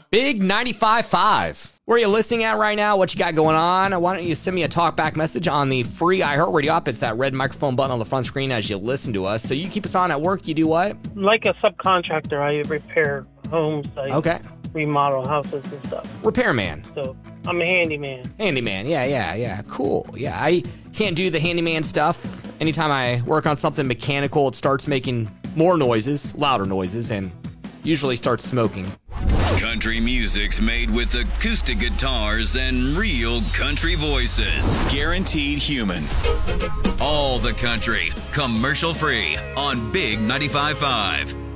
Big 95.5. Where are you listening at right now? What you got going on? Why don't you send me a talkback message on the free iHeartRadio app? It's that red microphone button on the front screen as you listen to us. So you keep us on at work. You do what? Like a subcontractor, I repair homes. I remodel houses and stuff. Repairman. So I'm a handyman. Handyman. Yeah. Cool. Yeah, I can't do the handyman stuff. Anytime I work on something mechanical, it starts making more noises, louder noises, and usually starts smoking. Country music's made with acoustic guitars and real country voices. Guaranteed human. All the country, commercial free on Big 95.5.